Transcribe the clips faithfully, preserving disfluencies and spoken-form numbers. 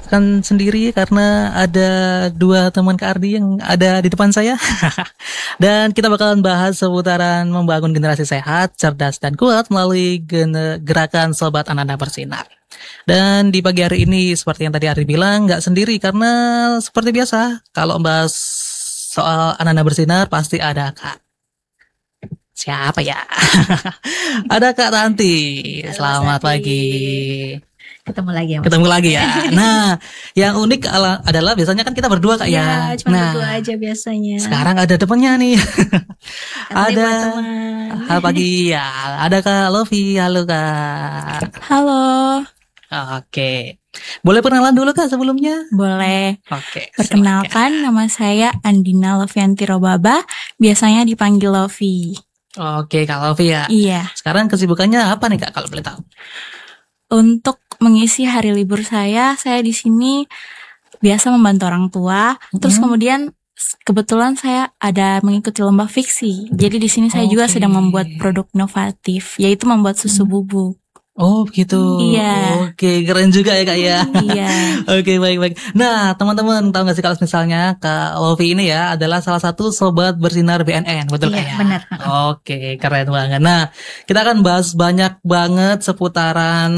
akan sendiri karena ada dua teman Kak Ardi yang ada di depan saya. Dan kita bakalan bahas seputaran membangun generasi sehat, cerdas, dan kuat melalui gen- gerakan Sobat Anak-anak Bersinar. Dan di pagi hari ini seperti yang tadi Ardi bilang, nggak sendiri karena seperti biasa kalau bahas soal Anak-anak Bersinar pasti ada Kak. Siapa ya? Ada Kak Tanti. Halo, Selamat Mas Adi. pagi. Ketemu lagi ya Mas. Ketemu lagi ya. Nah, yang unik ala- adalah biasanya kan kita berdua Kak ya. Iya, cuma Nah, berdua aja biasanya. sekarang ada temannya nih. Katanya Ada buat teman. Halo pagi ya. Ada Kak Lofi. Halo Kak. Halo, Oke. Boleh perkenalan dulu Kak sebelumnya? boleh. Oke. Perkenalkan, nama saya Andina Lovianti Robaba, biasanya dipanggil Lovi. silakan. Oke Kak Lofi ya. Iya, Sekarang kesibukannya apa nih Kak kalau boleh tahu? untuk mengisi hari libur saya, saya di sini biasa membantu orang tua. Terus Mhm. kemudian s- kebetulan saya ada mengikuti lomba fiksi. Jadi di sini saya juga Oke. sedang membuat produk inovatif, yaitu membuat susu bubuk. Oh begitu. Iya. Oke, keren juga ya Kak ya. Iya. Oke, baik-baik. Nah, teman-teman tahu nggak sih kalau misalnya Kak Lofi ini ya adalah salah satu sobat bersinar B N N, betul Iya, Kak ya? benar. Oke, keren banget. Nah, kita akan bahas banyak banget seputaran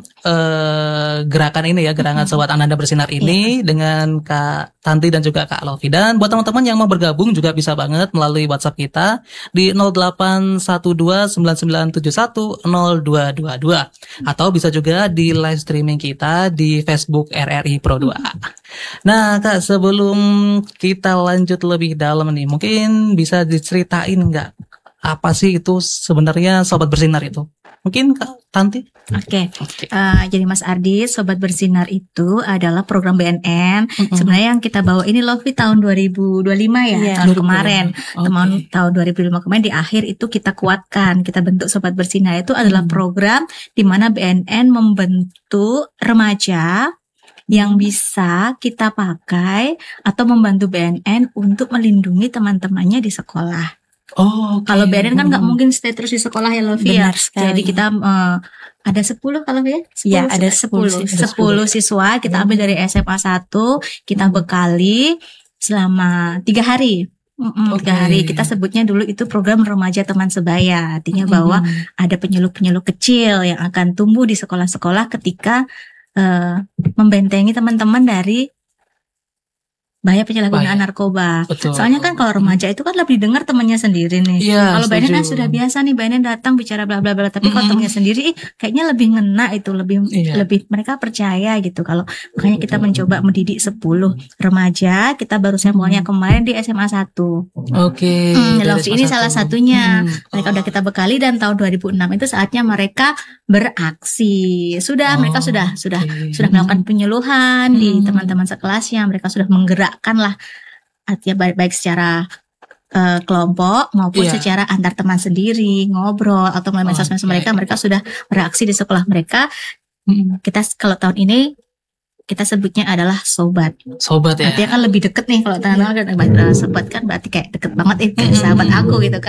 eh, gerakan ini ya, gerakan Sobat Anak-anak Bersinar ini dengan Kak Tanti dan juga Kak Lofi. Dan buat teman-teman yang mau bergabung juga bisa banget melalui WhatsApp kita di nol delapan satu dua sembilan sembilan tujuh satu nol dua dua dua atau bisa juga di live streaming kita di Facebook R R I Pro dua. Nah, Kak, sebelum kita lanjut lebih dalam nih, mungkin bisa diceritain nggak apa sih itu sebenarnya Sobat Bersinar itu? Mungkin Kak Tanti? Oke. Oke. Eh, jadi Mas Ardi, Sobat Bersinar itu adalah program B N N. Mm-mm. Sebenarnya yang kita bawa ini Lofi tahun dua ribu dua puluh lima ya, Iya. tahun kemarin. Oke. Teman tahun dua ribu lima kemarin di akhir itu kita kuatkan, kita bentuk Sobat Bersinar itu adalah Hmm. program di mana B N N membentuk remaja yang bisa kita pakai atau membantu B N N untuk melindungi teman-temannya di sekolah. Oh, oke. Kalau B N N kan nggak Hmm. mungkin stay terus di sekolah ya Lofi ya. Benar sekali. Jadi kita eh, ada sepuluh kalau ya? Iya, ada sepuluh sepuluh siswa. sepuluh siswa kita ambil dari S M A satu, kita bekali selama tiga hari. Mm-mm, Oke. tiga hari kita sebutnya dulu itu program remaja teman sebaya, artinya bahwa ada penyuluh-penyuluh kecil yang akan tumbuh di sekolah-sekolah ketika eh, membentengi teman-teman dari bahaya penyalahgunaan Bahaya. narkoba. Betul. Soalnya kan kalau remaja itu kan lebih dengar temannya sendiri nih. Iya, Kalau B N N kan setuju. sudah biasa nih, B N N datang bicara bla bla bla, tapi kalau Mm-mm. temannya sendiri ih, kayaknya lebih ngena itu, lebih Iya. lebih mereka percaya gitu. Kalau makanya kita Betul. mencoba mendidik sepuluh remaja, kita baru sampelnya kemarin di S M A satu. Oke. Hmm, dari Lofi ini salah satu. satunya. Hmm. Mereka udah kita bekali dan tahun dua ribu enam itu saatnya mereka beraksi. Sudah, Oh, mereka sudah sudah oke. sudah melakukan penyuluhan di Hmm. teman-teman sekelasnya. Mereka sudah menggerakkan lah, artinya baik baik secara eh, kelompok maupun Iya. secara antar teman sendiri, ngobrol atau melalui medsos Oke. mereka. Mereka sudah beraksi di sekolah mereka. Hmm. Kita kalau tahun ini kita sebutnya adalah sobat. Sobat ya. Artinya kan lebih deket nih kalau teman-teman kan sobat kan berarti kayak deket banget itu Hmm. sahabat aku gitu kan.